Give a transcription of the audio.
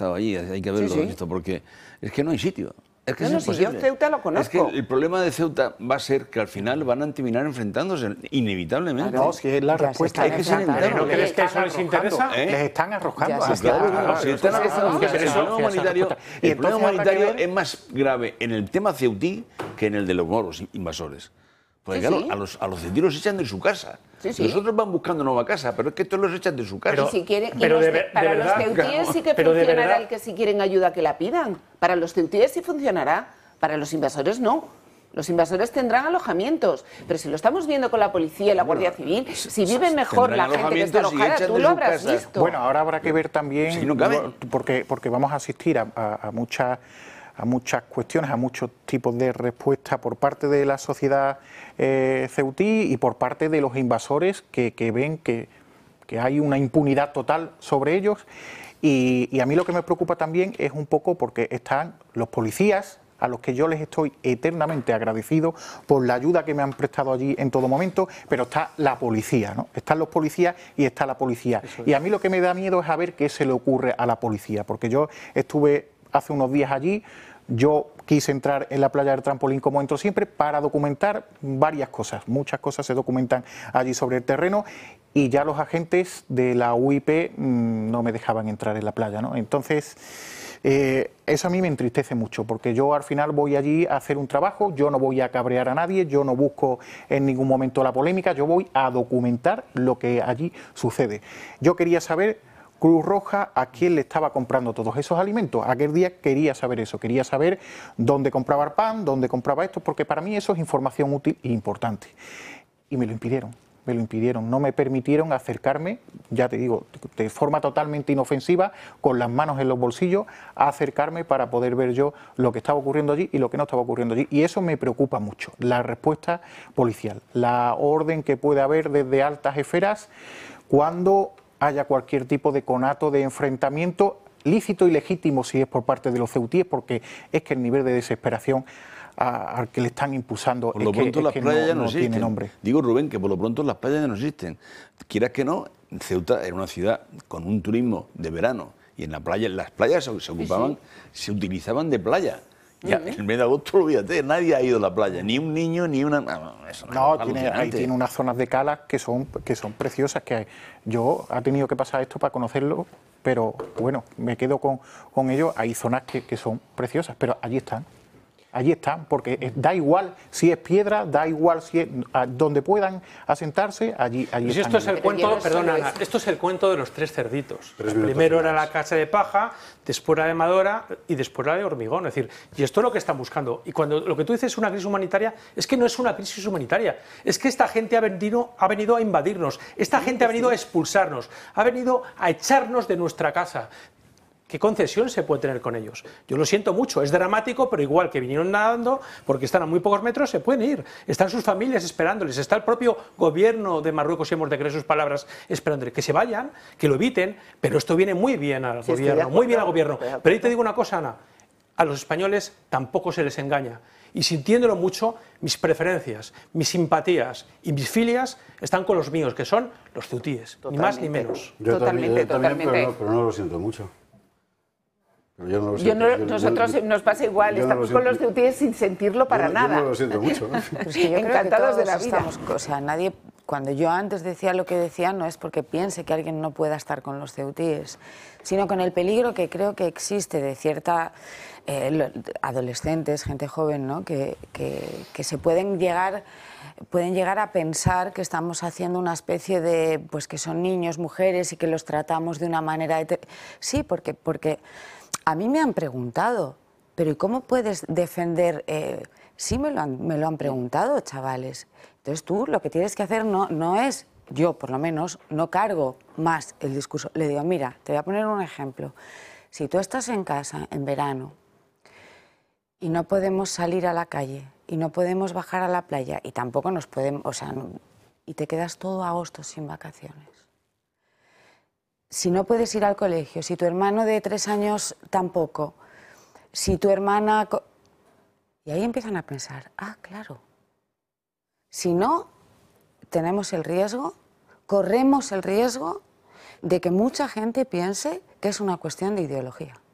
estado allí, hay que haberlo visto, porque es que no hay sitio. Es que no, es si imposible. yo Ceuta lo conozco. Es que el problema de Ceuta va a ser que al final van a terminar enfrentándose, inevitablemente. No, si es la respuesta. Es que es inevitable. ¿No crees que eso les interesa? Les están arrojando. Claro, si están arrojando, el problema humanitario, el problema humanitario es más grave en el tema ceutí que en el de los moros invasores. Porque claro, a los ceutí los echan de su casa. Nosotros van buscando nueva casa, pero es que estos los echan de su casa. Pero, si quieren, pero para los ceutíes sí que funcionará el que si quieren ayuda que la pidan. Para los ceutíes sí funcionará, para los invasores no. Los invasores tendrán alojamientos, pero si lo estamos viendo con la policía y la Guardia Civil, si vive mejor la gente que está alojada, tú lo habrás visto. Bueno, ahora habrá que ver también, porque vamos a asistir a muchas cuestiones, a muchos tipos de respuesta por parte de la sociedad ceutí y por parte de los invasores que ven que hay una impunidad total sobre ellos. Y a mí lo que me preocupa también es un poco porque están los policías, a los que yo les estoy eternamente agradecido por la ayuda que me han prestado allí en todo momento, pero está la policía, ¿no? Están los policías y está la policía. Y a mí lo que me da miedo es a ver qué se le ocurre a la policía, porque yo estuve hace unos días allí, yo quise entrar en la playa del Trampolín como entro siempre para documentar varias cosas, muchas cosas se documentan allí sobre el terreno y ya los agentes de la UIP no me dejaban entrar en la playa, ¿no? Entonces, eso a mí me entristece mucho porque yo al final voy allí a hacer un trabajo, yo no voy a cabrear a nadie, yo no busco en ningún momento la polémica, yo voy a documentar lo que allí sucede. Yo quería saber, Cruz Roja, a quién le estaba comprando todos esos alimentos. Aquel día quería saber eso, quería saber dónde compraba el pan, dónde compraba esto, porque para mí eso es información útil e importante. Y me lo impidieron. No me permitieron acercarme, ya te digo, de forma totalmente inofensiva, con las manos en los bolsillos, a acercarme para poder ver yo lo que estaba ocurriendo allí y lo que no estaba ocurriendo allí. Y eso me preocupa mucho, la respuesta policial, la orden que puede haber desde altas esferas cuando haya cualquier tipo de conato, de enfrentamiento, lícito y legítimo si es por parte de los ceutíes, porque es que el nivel de desesperación al que le están impulsando por lo pronto las playas ya no tiene existen. Nombre. Digo, Rubén, que por lo pronto las playas ya no existen. Quieras que no, Ceuta era una ciudad con un turismo de verano y en la playa, las playas se ocupaban, se utilizaban de playa. Ya, en el mes de agosto, olvídate, nadie ha ido a la playa, ni un niño, ni una... Eso ahí tiene unas zonas de calas que son preciosas, que yo ha tenido que pasar esto para conocerlo, pero bueno, me quedo con ello. Hay zonas que son preciosas, pero allí están. Allí están, porque da igual si es piedra, da igual si es donde puedan asentarse, allí y están. esto es el cuento, perdona Ana, esto es el cuento de los tres cerditos. Primero era la casa de paja, después la de madera y después la de hormigón. Es decir, y esto es lo que están buscando. Y cuando lo que tú dices es una crisis humanitaria, es que no es una crisis humanitaria. Es que esta gente ha venido a invadirnos, esta gente ha venido a expulsarnos, ha venido a echarnos de nuestra casa. ¿Qué concesión se puede tener con ellos? Yo lo siento mucho, es dramático, pero igual que vinieron nadando, porque están a muy pocos metros, se pueden ir. Están sus familias esperándoles, está el propio gobierno de Marruecos, y hemos de creer sus palabras, esperándoles que se vayan, que lo eviten, pero esto viene muy bien al gobierno, muy bien al gobierno. Pero ahí te digo una cosa, Ana, a los españoles tampoco se les engaña. Y sintiéndolo mucho, mis preferencias, mis simpatías y mis filias están con los míos, que son los ceutíes, ni más ni menos. Yo también, pero no lo siento mucho. Nosotros nos pasa igual, estamos con los ceutíes sin sentirlo para nada. Yo no lo siento mucho. Es que yo encantados de la vida. O sea, nadie, cuando yo antes decía lo que decía, no es porque piense que alguien no pueda estar con los ceutíes, sino con el peligro que creo que existe de cierta adolescentes, gente joven, ¿no? que se pueden llegar a pensar que estamos haciendo una especie de, pues que son niños, mujeres y que los tratamos de una manera... Sí, porque a mí me han preguntado, pero ¿y cómo puedes defender? Sí, me lo han preguntado, chavales. Entonces tú lo que tienes que hacer no es, yo por lo menos, no cargo más el discurso. Le digo, mira, te voy a poner un ejemplo. Si tú estás en casa en verano y no podemos salir a la calle y no podemos bajar a la playa y tampoco nos podemos, o sea, y te quedas todo agosto sin vacaciones. Si no puedes ir al colegio, si tu hermano de 3 años tampoco, si tu hermana... Y ahí empiezan a pensar, claro, si no, tenemos el riesgo, corremos el riesgo de que mucha gente piense que es una cuestión de ideología.